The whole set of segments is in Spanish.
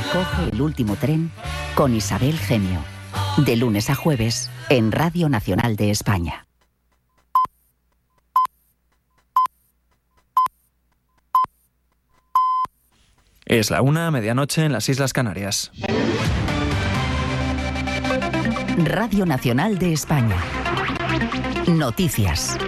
Coge el último tren con Isabel Gemio. De lunes a jueves en Radio Nacional de España. Es la 1:00, medianoche en las Islas Canarias. Radio Nacional de España. Noticias.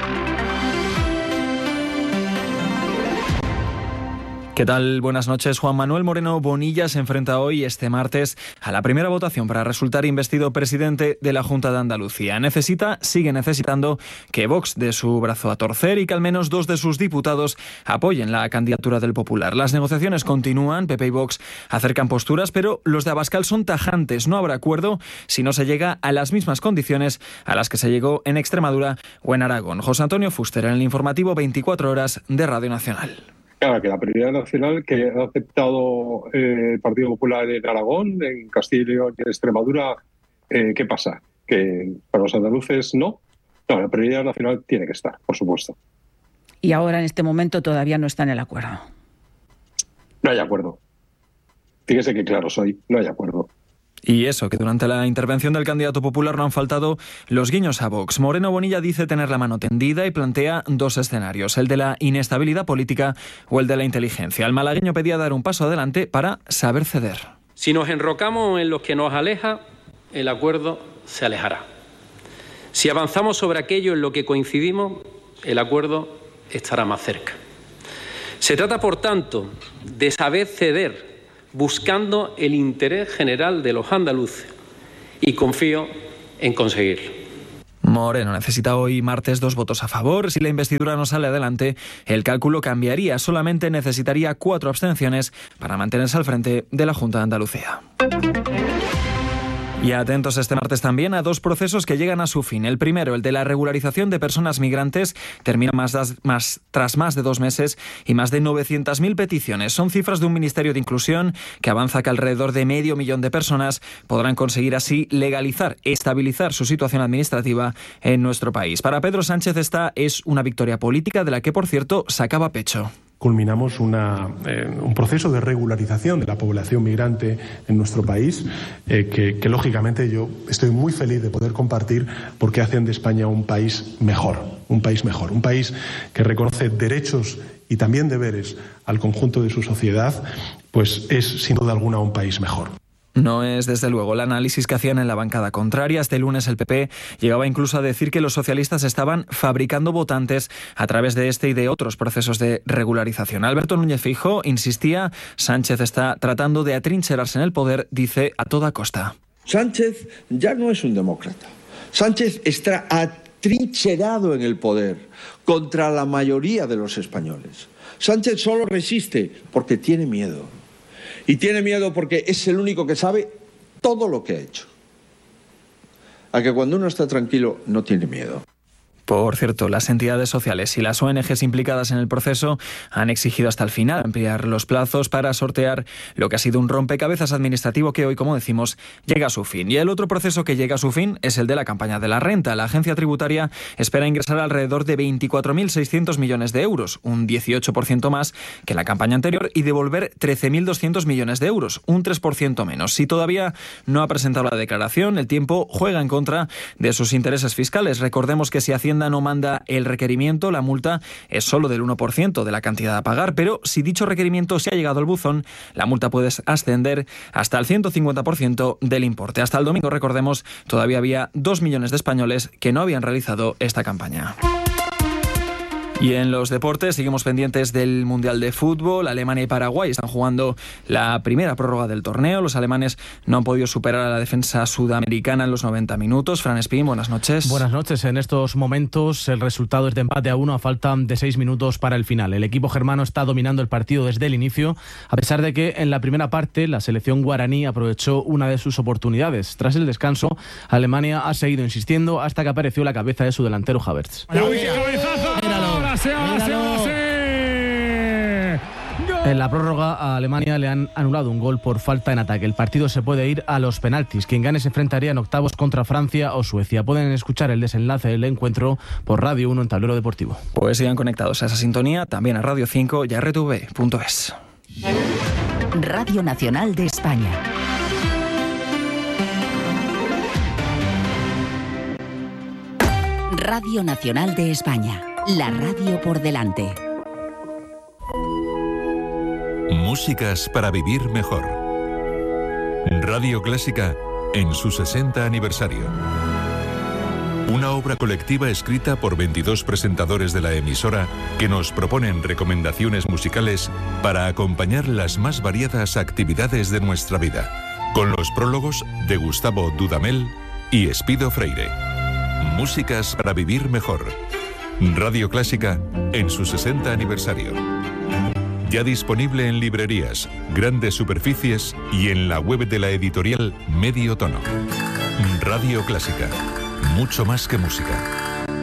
¿Qué tal? Buenas noches. Juan Manuel Moreno Bonilla se enfrenta hoy, este martes, a la primera votación para resultar investido presidente de la Junta de Andalucía. Sigue necesitando que Vox dé su brazo a torcer y que al menos 2 de sus diputados apoyen la candidatura del Popular. Las negociaciones continúan, PP y Vox acercan posturas, pero los de Abascal son tajantes. No habrá acuerdo si no se llega a las mismas condiciones a las que se llegó en Extremadura o en Aragón. José Antonio Fuster, en el informativo 24 horas de Radio Nacional. Claro, que la prioridad nacional que ha aceptado el Partido Popular en Aragón, en Castilla y León y en Extremadura, ¿qué pasa? ¿Que para los andaluces no? No, la prioridad nacional tiene que estar, por supuesto. Y ahora, en este momento, todavía no está en el acuerdo. No hay acuerdo. Fíjese que claro soy, no hay acuerdo. Y eso, que durante la intervención del candidato popular no han faltado los guiños a Vox. Moreno Bonilla dice tener la mano tendida y plantea 2 escenarios, el de la inestabilidad política o el de la inteligencia. El malagueño pedía dar un paso adelante para saber ceder. Si nos enrocamos en lo que nos aleja, el acuerdo se alejará. Si avanzamos sobre aquello en lo que coincidimos, el acuerdo estará más cerca. Se trata, por tanto, de saber ceder, buscando el interés general de los andaluces, y confío en conseguirlo. Moreno necesita hoy martes 2 votos a favor. Si la investidura no sale adelante, el cálculo cambiaría. Solamente necesitaría 4 abstenciones para mantenerse al frente de la Junta de Andalucía. Y atentos este martes también a 2 procesos que llegan a su fin. El primero, el de la regularización de personas migrantes, termina tras más de 2 meses y más de 900.000 peticiones. Son cifras de un Ministerio de Inclusión que avanza que alrededor de 500.000 de personas podrán conseguir así legalizar, estabilizar su situación administrativa en nuestro país. Para Pedro Sánchez esta es una victoria política de la que, por cierto, sacaba pecho. Culminamos un proceso de regularización de la población migrante en nuestro país que lógicamente yo estoy muy feliz de poder compartir porque hacen de España un país mejor, un país que reconoce derechos y también deberes al conjunto de su sociedad, pues es sin duda alguna un país mejor. No es, desde luego, el análisis que hacían en la bancada contraria. Este lunes el PP llegaba incluso a decir que los socialistas estaban fabricando votantes a través de este y de otros procesos de regularización. Alberto Núñez Feijóo insistía, Sánchez está tratando de atrincherarse en el poder, dice, a toda costa. Sánchez ya no es un demócrata. Sánchez está atrincherado en el poder contra la mayoría de los españoles. Sánchez solo resiste porque tiene miedo. Y tiene miedo porque es el único que sabe todo lo que ha hecho. A que cuando uno está tranquilo no tiene miedo. Por cierto, las entidades sociales y las ONGs implicadas en el proceso han exigido hasta el final ampliar los plazos para sortear lo que ha sido un rompecabezas administrativo que hoy, como decimos, llega a su fin. Y el otro proceso que llega a su fin es el de la campaña de la renta. La agencia tributaria espera ingresar alrededor de 24.600 millones de euros, un 18% más que la campaña anterior, y devolver 13.200 millones de euros, un 3% menos. Si todavía no ha presentado la declaración, el tiempo juega en contra de sus intereses fiscales. Recordemos que si Hacienda no manda el requerimiento, la multa es solo del 1% de la cantidad a pagar, pero si dicho requerimiento se ha llegado al buzón, la multa puede ascender hasta el 150% del importe. Hasta el domingo, recordemos, todavía había 2 millones de españoles que no habían realizado esta campaña. Y en los deportes seguimos pendientes del Mundial de Fútbol. Alemania y Paraguay están jugando la primera prórroga del torneo. Los alemanes no han podido superar a la defensa sudamericana en los 90 minutos. Fran Espín, buenas noches. Buenas noches. En estos momentos el resultado es de empate a 1 a falta de 6 minutos para el final. El equipo germano está dominando el partido desde el inicio, a pesar de que en la primera parte la selección guaraní aprovechó una de sus oportunidades. Tras el descanso, Alemania ha seguido insistiendo hasta que apareció la cabeza de su delantero Havertz. En la prórroga a Alemania le han anulado un gol por falta en ataque. El partido se puede ir a los penaltis. Quien gane se enfrentaría en octavos contra Francia o Suecia. Pueden escuchar el desenlace del encuentro por Radio 1 en Tablero Deportivo. Pues sigan conectados a esa sintonía, también a Radio 5 y a RTV.es. Radio Nacional de España. Radio Nacional de España, la radio por delante. Músicas para vivir mejor. Radio Clásica en su 60 aniversario. Una obra colectiva escrita por 22 presentadores de la emisora que nos proponen recomendaciones musicales para acompañar las más variadas actividades de nuestra vida, con los prólogos de Gustavo Dudamel y Espido Freire. Músicas para vivir mejor. Radio Clásica en su 60 aniversario. Ya disponible en librerías, grandes superficies y en la web de la editorial Medio Tono. Radio Clásica. Mucho más que música.